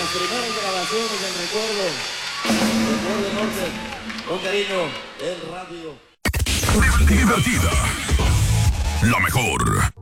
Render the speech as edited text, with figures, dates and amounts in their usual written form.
primeras grabaciones en Recuerdo Norte, con cariño, el radio. Divertida. La mejor.